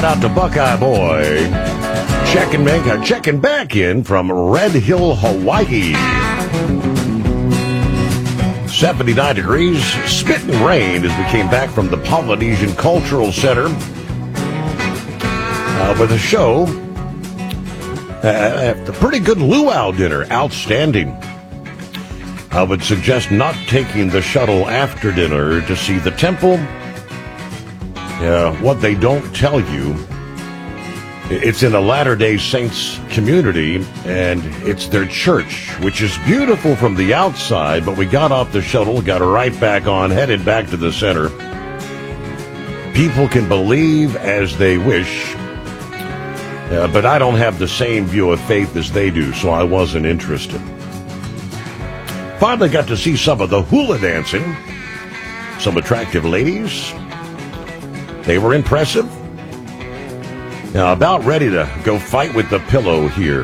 Out to Buckeye Boy, checking back in from Red Hill, Hawaii. 79 degrees, spitting rain as we came back from the Polynesian Cultural Center with a show. A pretty good luau dinner, outstanding. I would suggest not taking the shuttle after dinner to see the temple. What they don't tell you, it's in a Latter-day Saints community, and it's their church, which is beautiful from the outside, but we got off the shuttle, got right back on, headed back to the center. People can believe as they wish, but I don't have the same view of faith as they do, so I wasn't interested. Finally got to see some of the hula dancing, some attractive ladies. They were impressive. Now, about ready to go fight with the pillow here.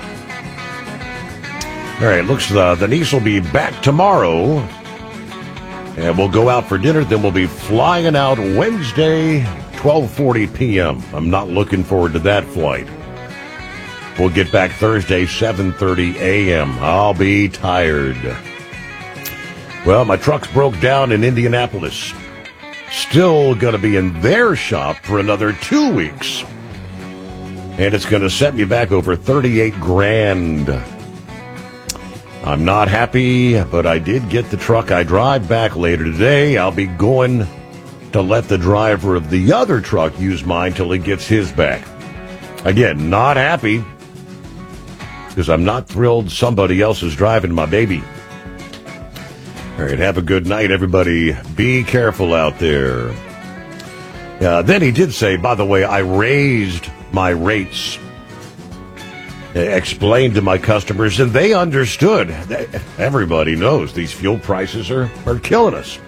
All right, looks the niece will be back tomorrow. And we'll go out for dinner. Then we'll be flying out Wednesday, 12:40 p.m. I'm not looking forward to that flight. We'll get back Thursday, 7:30 a.m. I'll be tired. Well, my truck's broke down in Indianapolis. Still going to be in their shop for another 2 weeks. And it's going to set me back over $38,000. I'm not happy, but I did get the truck. I drive back later today. I'll be going to let the driver of the other truck use mine till he gets his back. Again, not happy because I'm not thrilled somebody else is driving my baby. All right, have a good night, everybody. Be careful out there. Then he did say, by the way, I raised my rates. Explained to my customers, and they understood. Everybody knows these fuel prices are killing us.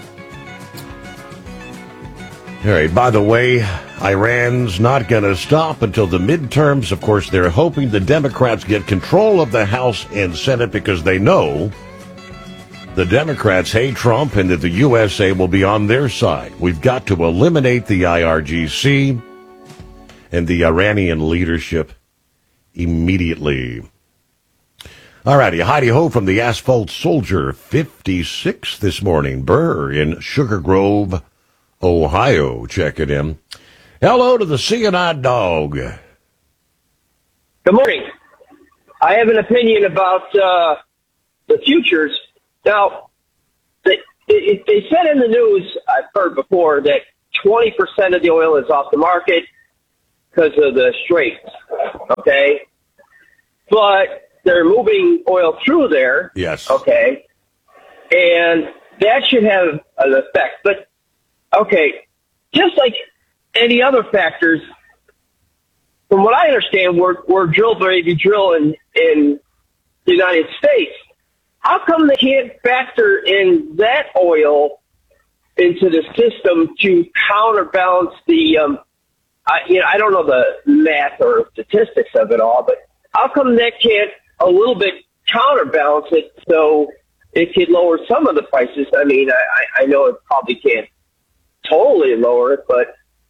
All right, by the way, Iran's not going to stop until the midterms. Of course, they're hoping the Democrats get control of the House and Senate because they know the Democrats hate Trump and that the USA will be on their side. We've got to eliminate the IRGC and the Iranian leadership immediately. All righty, Heidi-ho from the Asphalt Soldier, 56 this morning. Burr in Sugar Grove, Ohio, checking in. Hello to the CNI dog. Good morning. I have an opinion about the futures. Now, they said in the news, I've heard before, that 20% of the oil is off the market because of the straits, okay? But they're moving oil through there. Yes. Okay? And that should have an effect. But, okay, just like any other factors, from what I understand, we're drill, baby, drill in the United States. How come they can't factor in that oil into the system to counterbalance the, I don't know the math or statistics of it all, but how come that can't a little bit counterbalance it so it could lower some of the prices? I mean, I know it probably can't totally lower it, but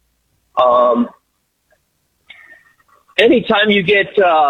anytime you get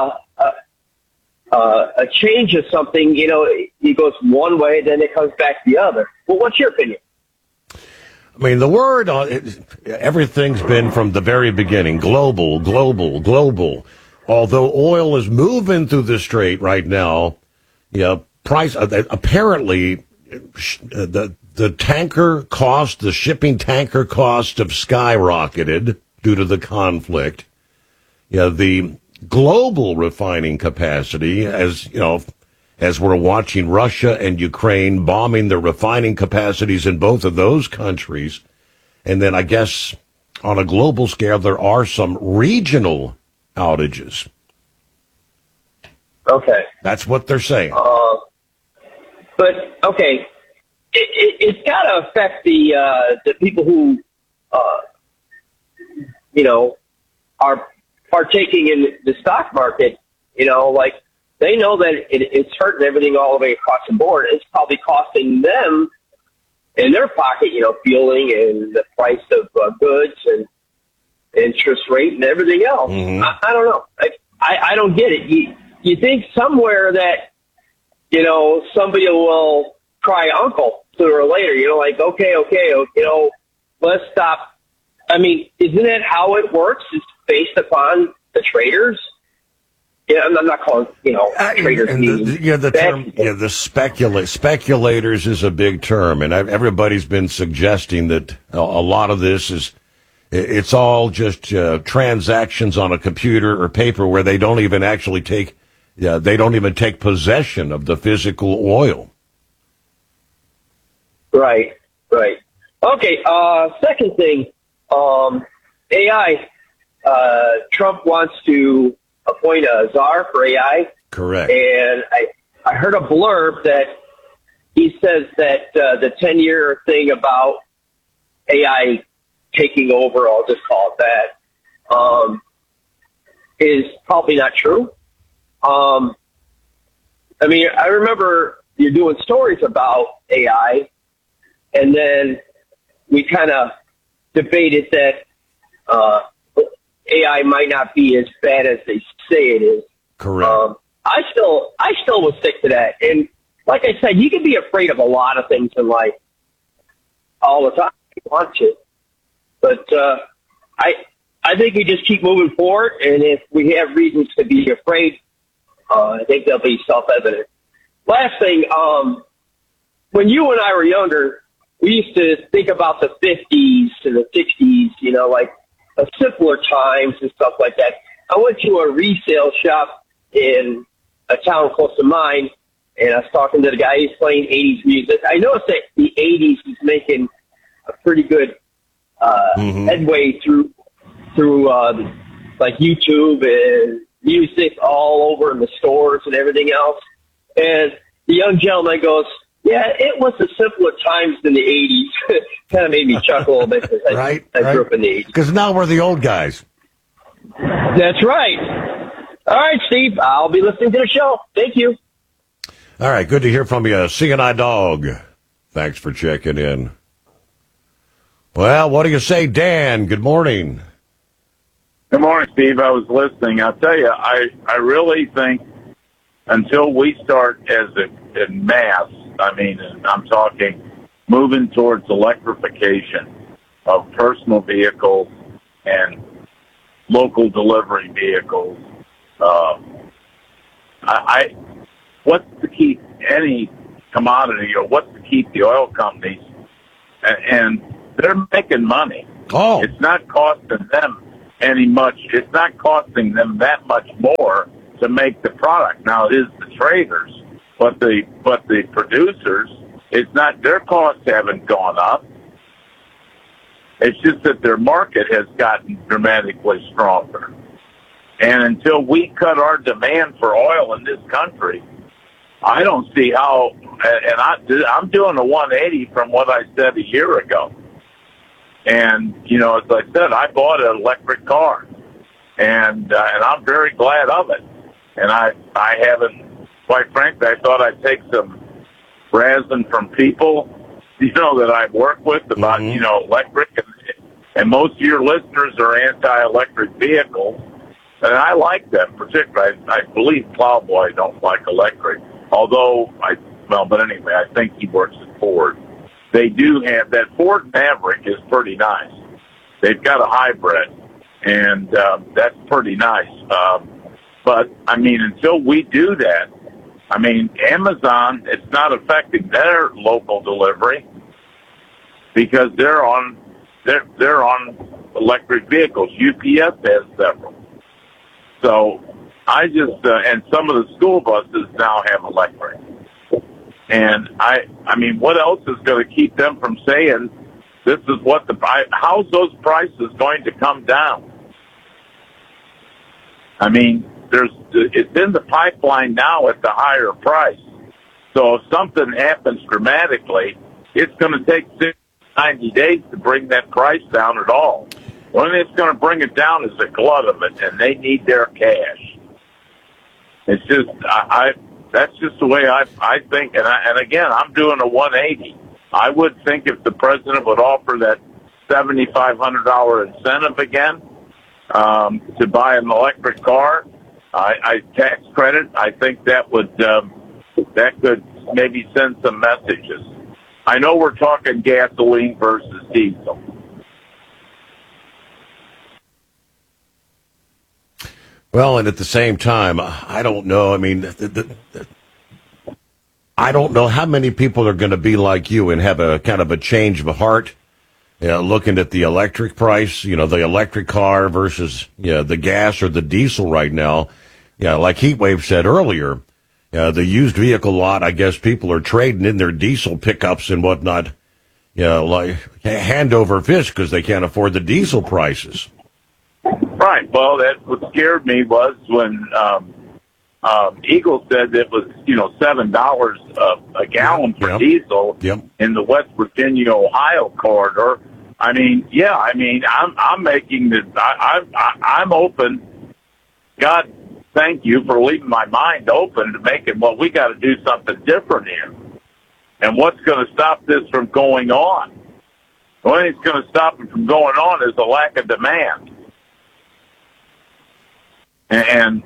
a change of something, it goes one way, then it comes back the other. Well, what's your opinion? I mean, the word, everything's been from the very beginning, global. Although oil is moving through the strait right now, price, apparently, the tanker cost, the shipping tanker cost have skyrocketed due to the conflict. The global refining capacity, as we're watching Russia and Ukraine bombing the refining capacities in both of those countries. And then I guess on a global scale, there are some regional outages. Okay. That's what they're saying. But, okay, it's got to affect the people who, are partaking in the stock market, like they know that it's hurting everything all the way across the board. It's probably costing them in their pocket, fueling and the price of goods. interest rate and everything else. Mm-hmm. I don't know. I don't get it. You think somewhere that, somebody will cry uncle sooner or later, like, okay, let's stop. I mean, isn't that how it works? It's based upon the traders. Yeah, I'm not calling, traders. The term, the speculators is a big term, and everybody's been suggesting that a lot of this it's all just transactions on a computer or paper where they don't even actually take possession of the physical oil. Right. Okay. Second thing, AI. Trump wants to appoint a czar for AI. Correct. And I heard a blurb that he says that the 10-year thing about AI taking over, I'll just call it that, is probably not true. I mean, I remember you're doing stories about AI, and then we kind of debated that AI might not be as bad as they say it is. Correct. I still would stick to that. And like I said, you can be afraid of a lot of things in life all the time if you want to. But I think we just keep moving forward, and if we have reasons to be afraid, I think they'll be self-evident. Last thing, when you and I were younger, we used to think about the 50s and the 60s, like simpler times and stuff like that. I went to a resale shop in a town close to mine, and I was talking to the guy. He's playing 80s music. I noticed that the 80s is making a pretty good headway through like YouTube and music all over in the stores and everything else. And the young gentleman goes, yeah, it was the simpler times than the 80s. Kind of made me chuckle a little bit because I grew up in the 80s. Because now we're the old guys. That's right. All right, Steve, I'll be listening to the show. Thank you. All right, good to hear from you, C&I Dog. Thanks for checking in. Well, what do you say, Dan? Good morning. Good morning, Steve. I was listening. I'll tell you, I really think until we start in mass, I mean, I'm talking moving towards electrification of personal vehicles and local delivery vehicles. What's to keep any commodity, or what's to keep the oil companies? And they're making money. Oh, it's not costing them any much. It's not costing them that much more to make the product. Now it is the traders, but the producers, it's not, their costs haven't gone up. It's just that their market has gotten dramatically stronger. And until we cut our demand for oil in this country, I don't see how, and I'm doing a 180 from what I said a year ago. And, as I said, I bought an electric car, and I'm very glad of it. And I haven't, quite frankly, I thought I'd take some razzing from people, that I work with about, electric. And most of your listeners are anti-electric vehicles. And I like them, particularly. I believe Plowboy don't like electric. Although, but anyway, I think he works at Ford. They do have, that Ford Maverick is pretty nice. They've got a hybrid, and that's pretty nice. But, until we do that, Amazon, it's not affecting their local delivery because they're on electric vehicles. UPS has several. So I just, and some of the school buses now have electric. And what else is going to keep them from saying this is what how's those prices going to come down? It's in the pipeline now at the higher price. So if something happens dramatically, it's going to take 90 days to bring that price down at all. The only thing that's going to bring it down is the glut of it, and they need their cash. It's just, that's just the way I think. And again, I'm doing a 180. I would think if the president would offer that $7,500 incentive again, to buy an electric car. I tax credit. I think that could maybe send some messages. I know we're talking gasoline versus diesel. Well, and at the same time, I don't know. I mean, I don't know how many people are going to be like you and have a kind of a change of heart, looking at the electric price, the electric car versus the gas or the diesel right now. Like Heatwave said earlier, the used vehicle lot, I guess people are trading in their diesel pickups and whatnot, like hand over fist because they can't afford the diesel prices. Right. Well, what scared me was when Eagle said it was $7 a gallon for diesel in the West Virginia Ohio corridor. I mean, I'm making this. I'm open. God, thank you for leaving my mind open to making. Well, we got to do something different here. And what's going to stop this from going on? The only thing that's going to stop it from going on is the lack of demand. And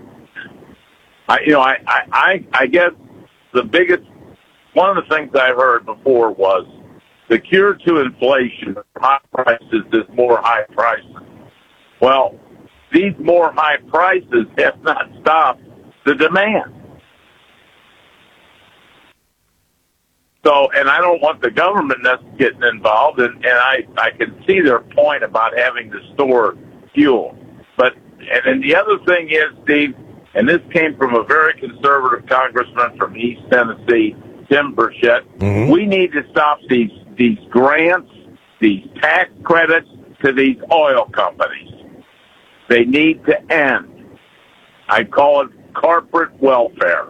I guess one of the things I heard before was the cure to inflation, high prices, is more high prices. Well, these more high prices have not stopped the demand. So, and I don't want the government getting involved, and I can see their point about having to store fuel. And then the other thing is, Steve, and this came from a very conservative congressman from East Tennessee, Tim Burchett. Mm-hmm. We need to stop these grants, these tax credits to these oil companies. They need to end. I call it corporate welfare.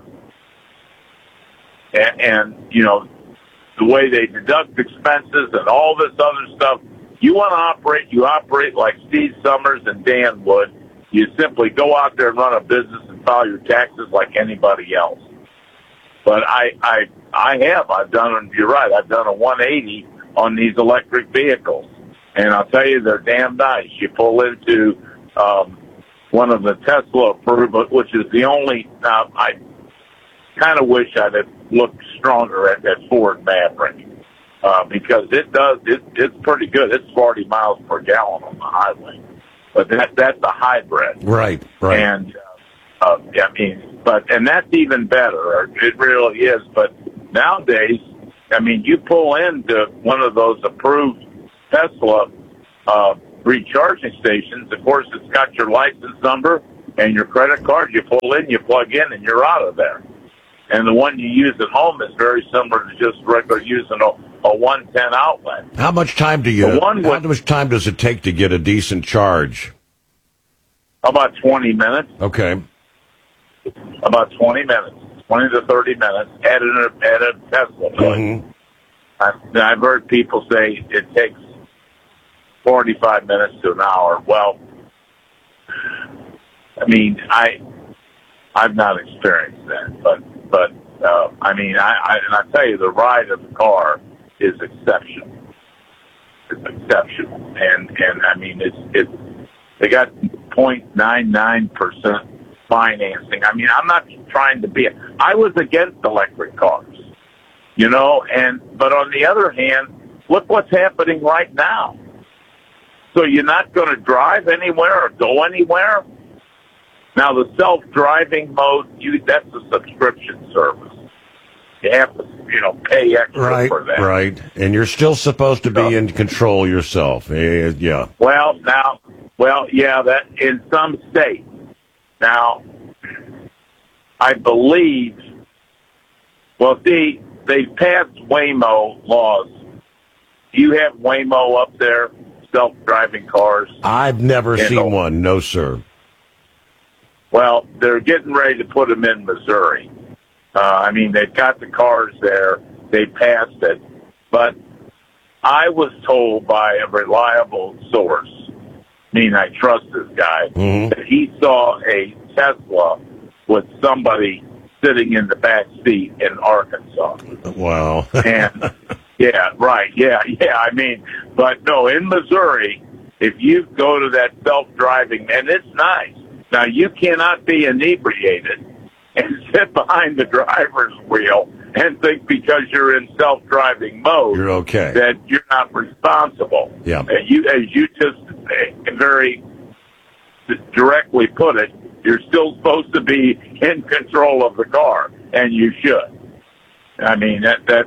And the way they deduct expenses and all this other stuff. You want to operate, you operate like Steve Summers and Dan Wood. You simply go out there and run a business and file your taxes like anybody else. But I've done, you're right, I've done a 180 on these electric vehicles. And I'll tell you, they're damn nice. You pull into one of the Tesla approved, which is the only, I kind of wish I'd have looked stronger at that Ford Maverick. Because it's pretty good. It's 40 miles per gallon on the highway. But that's a hybrid. Right. And, and that's even better. It really is. But nowadays, you pull into one of those approved Tesla recharging stations. Of course, it's got your license number and your credit card. You pull in, you plug in, and you're out of there. And the one you use at home is very similar to just regular using a 110 outlet. How much time does it take to get a decent charge? About 20 minutes. Okay. About 20 minutes, 20 to 30 minutes at a Tesla. Mm-hmm. I've heard people say it takes 45 minutes to an hour. Well, I've not experienced that, but I tell you, the ride of the car is exceptional. It's exceptional, and it's they got 0.99% financing. I'm not trying to be. I was against electric cars, but on the other hand, look what's happening right now. So you're not going to drive anywhere or go anywhere. Now, the self-driving mode, that's a subscription service. You have to, pay extra for that. Right. And you're still supposed to be in control yourself. Yeah. That in some states. Now, I believe, they passed Waymo laws. Do you have Waymo up there, self-driving cars? I've never seen one. No, sir. Well, they're getting ready to put them in Missouri. They've got the cars there. They passed it. But I was told by a reliable source, I trust this guy, that he saw a Tesla with somebody sitting in the back seat in Arkansas. Wow. And, yeah, right. Yeah. But no, in Missouri, if you go to that self-driving, and it's nice. Now, you cannot be inebriated and sit behind the driver's wheel and think because you're in self-driving mode You're okay. that you're not responsible. Yeah. As you just very directly put it, you're still supposed to be in control of the car, and you should. I mean,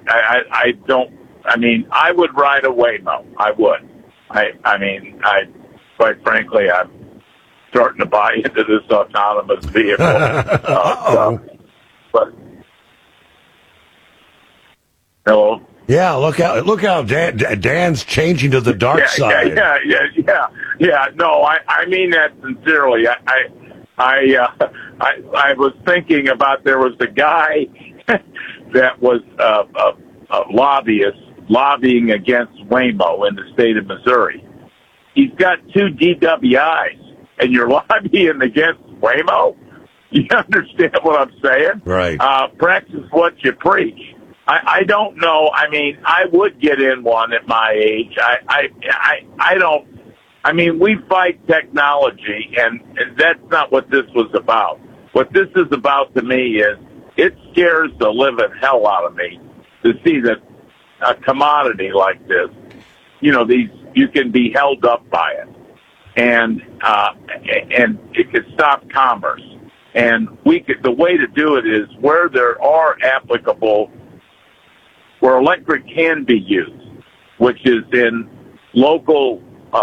I would ride a Waymo. I would. Quite frankly, I'm starting to buy into this autonomous vehicle stuff. But, hello? Yeah, look out, Dan's changing to the dark side. Yeah. No, I mean that sincerely. I was thinking about, there was a guy that was a lobbyist lobbying against Waymo in the state of Missouri. He's got 2 DWIs, and you're lobbying against Waymo? You understand what I'm saying? Right. Practice what you preach. I don't know. I mean, I would get in one at my age. I don't. I mean, we fight technology, and that's not what this was about. What this is about to me is, it scares the living hell out of me to see that a commodity like this, you can be held up by it, and it could stop commerce. And the way to do it is where there are applicable, where electric can be used, which is in local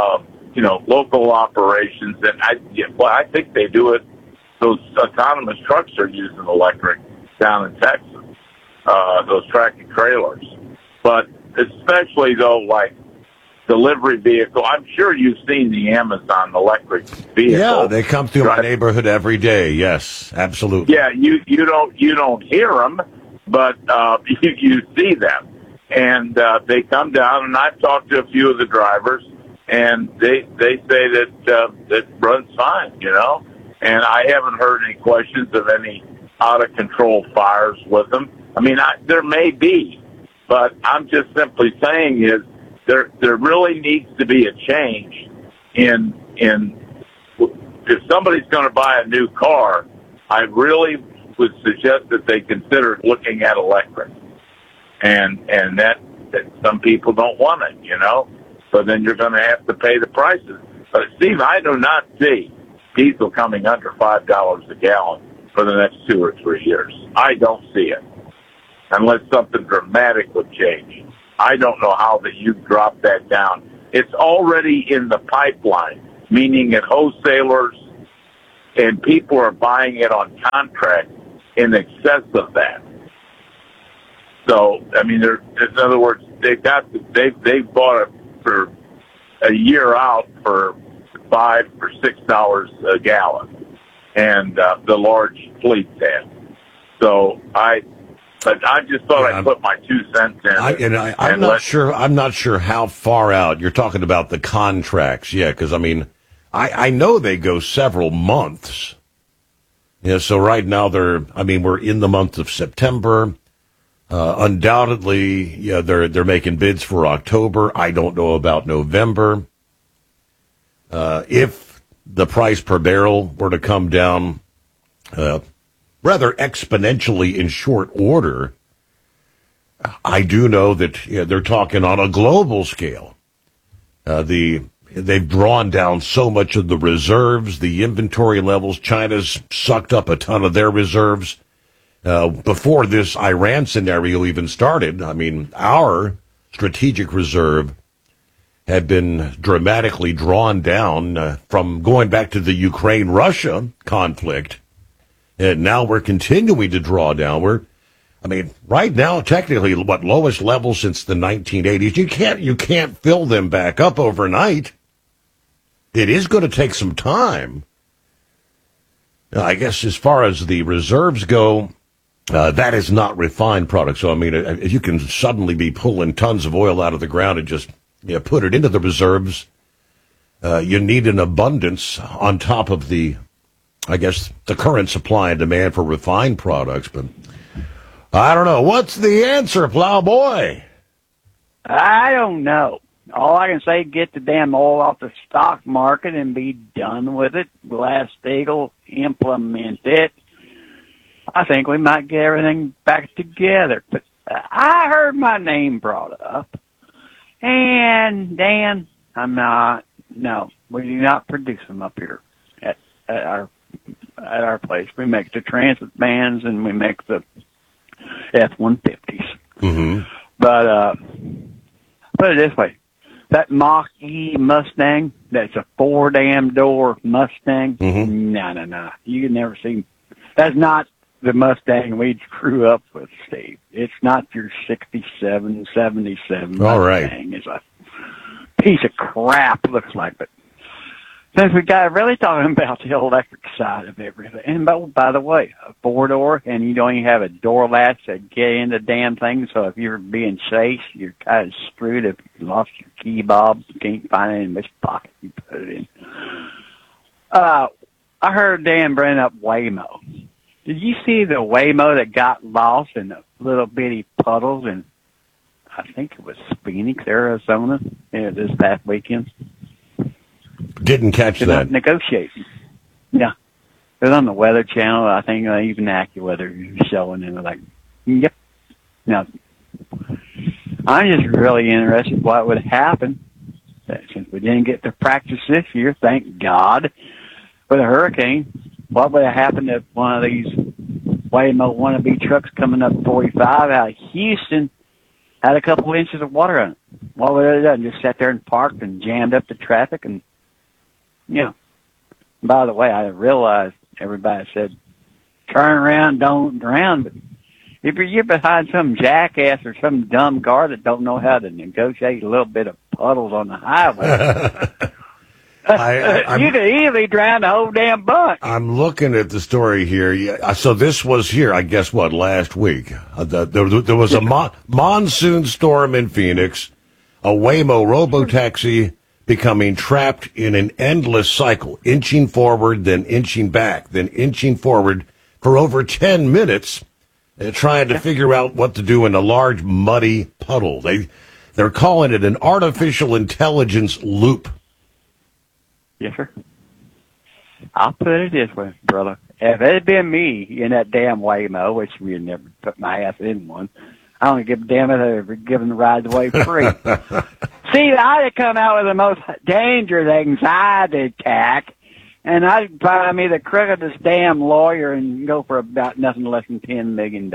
operations. And I think they do it. Those autonomous trucks are using electric down in Texas, those tractor trailers. But especially though, like delivery vehicle, I'm sure you've seen the Amazon electric vehicle. Yeah, they come through my neighborhood every day. Yes, absolutely. Yeah, you don't hear them, but you see them, and they come down. And I've talked to a few of the drivers, and they say that it runs fine, And I haven't heard any questions of any out of control fires with them. I mean, there may be, but I'm just simply saying is there really needs to be a change in if somebody's going to buy a new car, I really would suggest that they consider looking at electric, and that some people don't want it, So then you're going to have to pay the prices. But Steve, I do not see diesel coming under $5 a gallon for the next 2 or 3 years. I don't see it, unless something dramatic would change. I don't know how that you drop that down. It's already in the pipeline, meaning at wholesalers, and people are buying it on contract in excess of that. So, I mean, in other words, they've bought it for a year out for $5 or $6 a gallon, and the large fleets have. So I just thought I'd put my 2 cents in. I'm not sure how far out you're talking about the contracts. Yeah, because I mean, I know they go several months. Yeah, so right now we're in the month of September. Undoubtedly, yeah, they're making bids for October. I don't know about November. If the price per barrel were to come down rather exponentially in short order, I do know that they're talking on a global scale. They've drawn down so much of the reserves, the inventory levels. China's sucked up a ton of their reserves. Before this Iran scenario even started, I mean, our strategic reserve had been dramatically drawn down from going back to the Ukraine-Russia conflict. And now we're continuing to draw down. Right now, technically, lowest level since the 1980s. You can't fill them back up overnight. It is going to take some time. I guess as far as the reserves go, that is not refined product. So, I mean, if you can suddenly be pulling tons of oil out of the ground and just put it into the reserves, you need an abundance on top of the current supply and demand for refined products. But I don't know. What's the answer, Plowboy? I don't know. all I can say, get the damn oil off the stock market and be done with it. Glass-Steagall, implement it. I think we might get everything back together. But I heard my name brought up. And, Dan, no, we do not produce them up here at our place. We make the transit vans and we make the F-150s. Mm-hmm. But put it this way. That Mach-E Mustang, that's a 4-door Mustang. Mm-hmm. No. You can never see. That's not the Mustang we grew up with, Steve. It's not your 67, 77 All Mustang. right. It's a piece of crap, looks like. But since we got really talking about the electric side of everything, and by the way, a 4-door, and you don't even have a door latch to get in the damn thing, so if you're being chased, you're kind of screwed if you lost your key bob, you can't find it in which pocket you put it in. I heard Dan bring up Waymo. Did you see the Waymo that got lost in the little bitty puddles in, I think it was Phoenix, Arizona, this past weekend? Didn't catch that. Negotiating. Yeah. It was on the Weather Channel. I think even AccuWeather was showing it. Like, yep. Now, I'm just really interested what would happen since we didn't get to practice this year, thank God, with a hurricane. What would have happened if one of these Waymo wannabe trucks coming up 45 out of Houston had a couple inches of water on it? What would it have done? Just sat there and parked and jammed up the traffic and, By the way, I realized everybody said, turn around, don't drown. But if you're behind some jackass or some dumb car that don't know how to negotiate a little bit of puddles on the highway, you could easily drown the whole damn bunch. I'm looking at the story here. Yeah, so this was here, I guess, last week? There was a monsoon storm in Phoenix, a Waymo robotaxi becoming trapped in an endless cycle, inching forward, then inching back, then inching forward for over 10 minutes, trying to figure out what to do in a large, muddy puddle. They're calling it an artificial intelligence loop. Yes, sir. I'll put it this way, brother. If it had been me in that damn Waymo, which we had never put my ass in one, I don't give a damn if they were giving the rides away free. See, I'd have come out with the most dangerous anxiety attack, and I'd find me the crookedest damn lawyer and go for about nothing less than $10 million.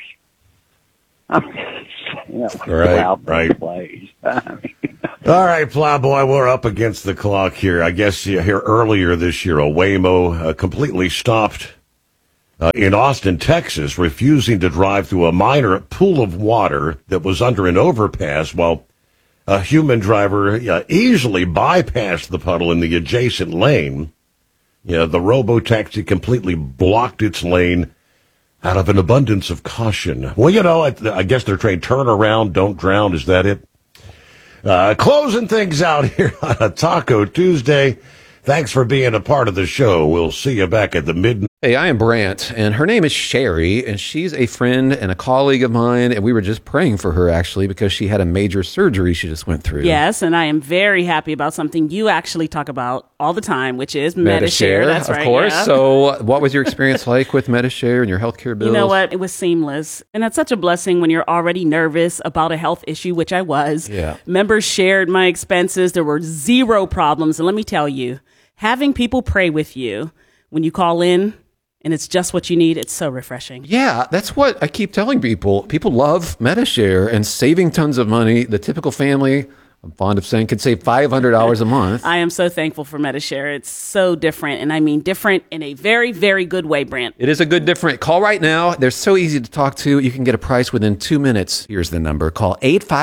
Right. Plays. All right, Plowboy, we're up against the clock here. I guess here earlier this year, a Waymo completely stopped in Austin, Texas, refusing to drive through a minor pool of water that was under an overpass while a human driver easily bypassed the puddle in the adjacent lane. The robotaxi completely blocked its lane out of an abundance of caution. Well, I guess they're trained, turn around, don't drown. Is that it? Closing things out here on a Taco Tuesday. Thanks for being a part of the show. We'll see you back at the midnight. Hey, I am Brant, and her name is Sherry, and she's a friend and a colleague of mine, and we were just praying for her, actually, because she had a major surgery she just went through. Yes, and I am very happy about something you actually talk about all the time, which is Medi-Share. That's right, of course. Yeah. So what was your experience like with Medi-Share and your healthcare bills? You know what? It was seamless. And that's such a blessing when you're already nervous about a health issue, which I was. Yeah. Members shared my expenses. There were zero problems. And let me tell you, having people pray with you when you call in, and it's just what you need, it's so refreshing. Yeah, that's what I keep telling people. People love Medi-Share and saving tons of money. The typical family, I'm fond of saying, could save $500 a month. I am so thankful for Medi-Share. It's so different, and I mean different in a very, very good way, Brant. It is a good different. Call right now. They're so easy to talk to. You can get a price within 2 minutes. Here's the number. Call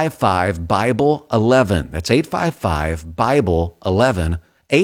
855-BIBLE-11. That's 855-BIBLE-11.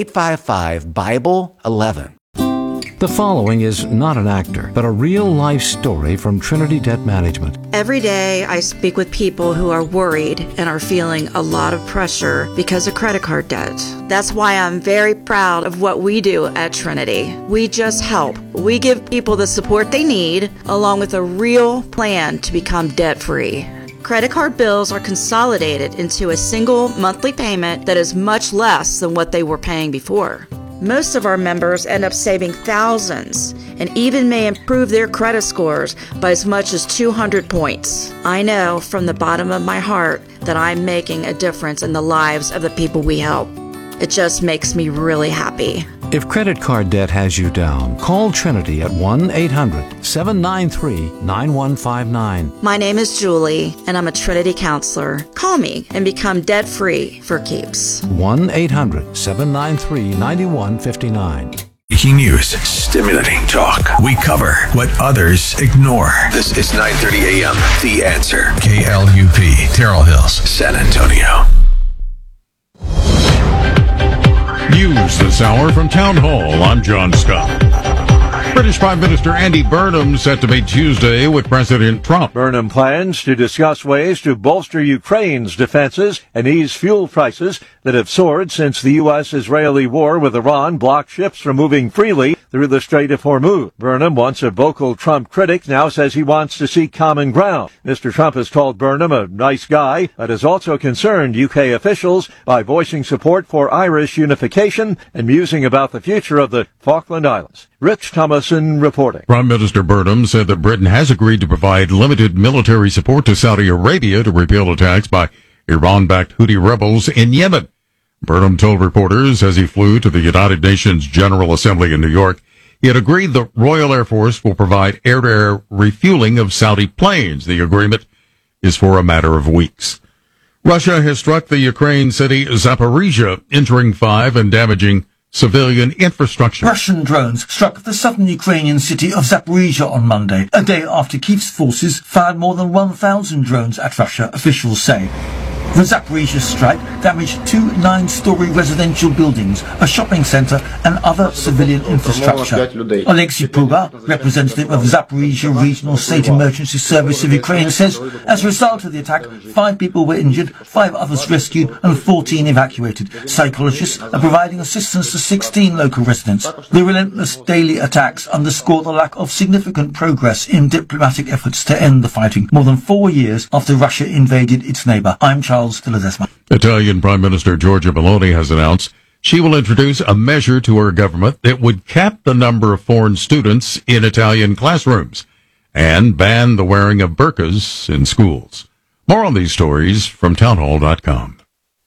855-BIBLE-11. The following is not an actor, but a real-life story from Trinity Debt Management. Every day I speak with people who are worried and are feeling a lot of pressure because of credit card debt. That's why I'm very proud of what we do at Trinity. We just help. We give people the support they need, along with a real plan to become debt-free. Credit card bills are consolidated into a single monthly payment that is much less than what they were paying before. Most of our members end up saving thousands and even may improve their credit scores by as much as 200 points. I know from the bottom of my heart that I'm making a difference in the lives of the people we help. It just makes me really happy. If credit card debt has you down, call Trinity at 1-800-793-9159. My name is Julie, and I'm a Trinity counselor. Call me and become debt-free for keeps. 1-800-793-9159. Breaking news, stimulating talk. We cover what others ignore. This is 9:30 a.m. The Answer. KLUP, Terrell Hills, San Antonio. News this hour from Town Hall. I'm John Scott. British Prime Minister Andy Burnham set to meet Tuesday with President Trump. Burnham plans to discuss ways to bolster Ukraine's defenses and ease fuel prices that have soared since the U.S.-Israeli war with Iran blocked ships from moving freely through the Strait of Hormuz. Burnham, once a vocal Trump critic, now says he wants to seek common ground. Mr. Trump has called Burnham a nice guy, but has also concerned UK officials by voicing support for Irish unification and musing about the future of the Falkland Islands. Rich Thomason reporting. Prime Minister Burnham said that Britain has agreed to provide limited military support to Saudi Arabia to repel attacks by Iran-backed Houthi rebels in Yemen. Burnham told reporters as he flew to the United Nations General Assembly in New York, he had agreed the Royal Air Force will provide air-to-air refueling of Saudi planes. The agreement is for a matter of weeks. Russia has struck the Ukraine city Zaporizhia, injuring 5 and damaging civilian infrastructure. Russian drones struck the southern Ukrainian city of Zaporizhia on Monday, a day after Kyiv's forces fired more than 1,000 drones at Russia, officials say. The Zaporizhia strike damaged 2 9-story residential buildings, a shopping centre and other civilian infrastructure. Alexei Puga, representative of Zaporizhia Regional State Emergency Service of Ukraine, says as a result of the attack, 5 people were injured, 5 others rescued and 14 evacuated. Psychologists are providing assistance to 16 local residents. The relentless daily attacks underscore the lack of significant progress in diplomatic efforts to end the fighting, more than 4 years after Russia invaded its neighbour. I'm Charles. Italian Prime Minister Giorgia Meloni has announced she will introduce a measure to her government that would cap the number of foreign students in Italian classrooms and ban the wearing of burqas in schools. More on these stories from townhall.com.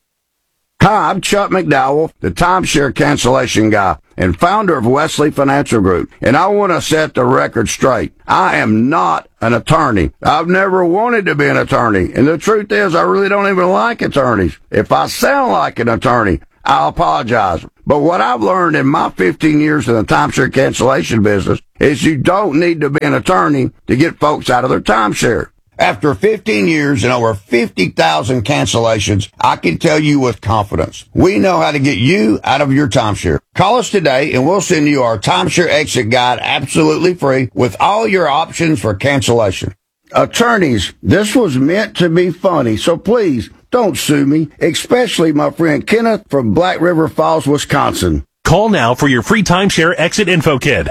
Hi, I'm Chuck McDowell, the timeshare cancellation guy and founder of Wesley Financial Group, and I want to set the record straight. I am not an attorney. I've never wanted to be an attorney, and the truth is I really don't even like attorneys. If I sound like an attorney, I apologize. But what I've learned in my 15 years in the timeshare cancellation business is you don't need to be an attorney to get folks out of their timeshare. After 15 years and over 50,000 cancellations, I can tell you with confidence, we know how to get you out of your timeshare. Call us today and we'll send you our timeshare exit guide absolutely free with all your options for cancellation. Attorneys, this was meant to be funny, so please don't sue me, especially my friend Kenneth from Black River Falls, Wisconsin. Call now for your free timeshare exit info kit.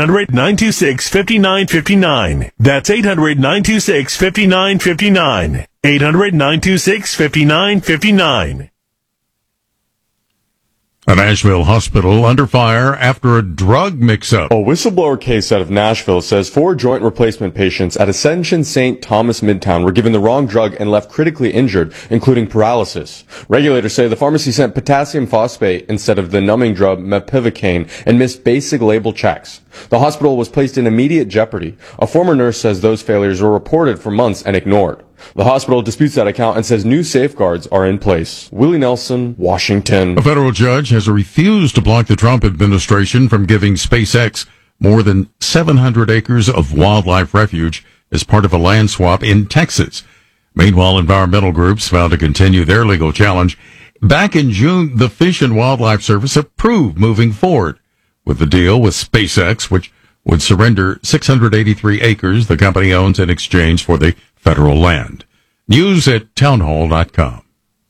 800-926-5959. That's 800-926-5959. 800-926-5959. A Nashville hospital under fire after a drug mix-up. A whistleblower case out of Nashville says 4 joint replacement patients at Ascension St. Thomas Midtown were given the wrong drug and left critically injured, including paralysis. Regulators say the pharmacy sent potassium phosphate instead of the numbing drug mepivacaine and missed basic label checks. The hospital was placed in immediate jeopardy. A former nurse says those failures were reported for months and ignored. The hospital disputes that account and says new safeguards are in place. Willie Nelson, Washington. A federal judge has refused to block the Trump administration from giving SpaceX more than 700 acres of wildlife refuge as part of a land swap in Texas. Meanwhile, environmental groups vowed to continue their legal challenge. Back in June, the Fish and Wildlife Service approved moving forward with the deal with SpaceX, which would surrender 683 acres the company owns in exchange for the federal land. News at townhall.com.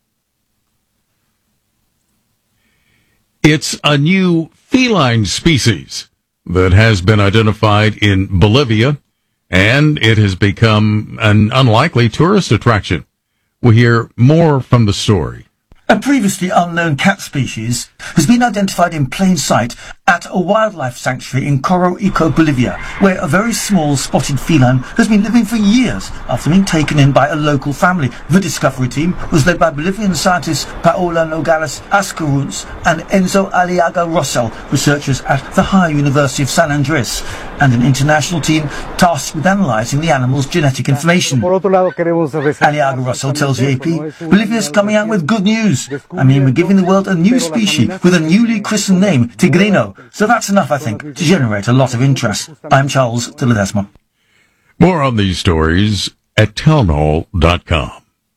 It's a new feline species that has been identified in Bolivia and it has become an unlikely tourist attraction. We'll hear more from the story. A previously unknown cat species has been identified in plain sight at a wildlife sanctuary in Coro Eco, Bolivia, where a very small spotted feline has been living for years after being taken in by a local family. The discovery team was led by Bolivian scientists Paola Nogales Ascaruns and Enzo Aliaga Rossell, researchers at the Higher University of San Andres, and an international team tasked with analysing the animal's genetic information. Aliaga Rossell tells the AP, Bolivia's coming out with good news. I mean, we're giving the world a new species with a newly christened name, Tigrino. So that's enough, I think, to generate a lot of interest. I'm Charles de Ledesma. More on these stories at townhall.com.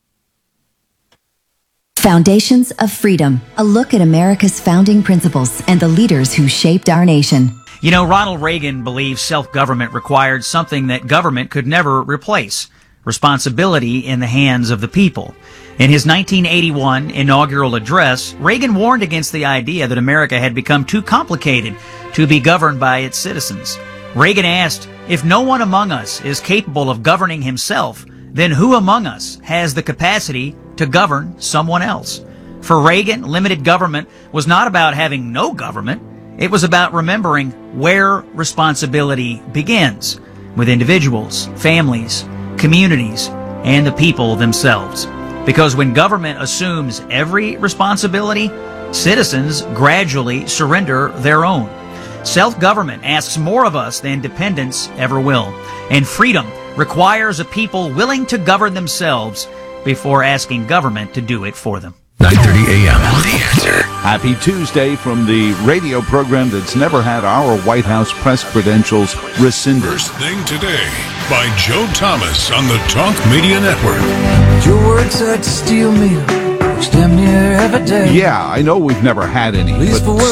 Foundations of Freedom, a look at America's founding principles and the leaders who shaped our nation. You know, Ronald Reagan believed self-government required something that government could never replace: responsibility in the hands of the people. In his 1981 inaugural address, Reagan warned against the idea that America had become too complicated to be governed by its citizens. Reagan asked, if no one among us is capable of governing himself, then who among us has the capacity to govern someone else? For Reagan, limited government was not about having no government. It was about remembering where responsibility begins, with individuals, families, communities, and the people themselves. Because when government assumes every responsibility, citizens gradually surrender their own. Self-government asks more of us than dependence ever will. And freedom requires a people willing to govern themselves before asking government to do it for them. 9:30 a.m. The Answer. Happy Tuesday from the radio program that's never had our White House press credentials rescinded. First Thing Today by Joe Thomas on the Talk Media Network. Your words are to steal me, which damn near every day. Yeah, I know we've never had any, but